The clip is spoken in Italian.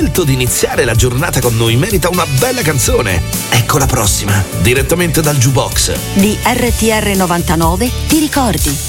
scelto di iniziare la giornata con noi merita una bella canzone. Ecco la prossima, direttamente dal jukebox di RTR 99, ti ricordi?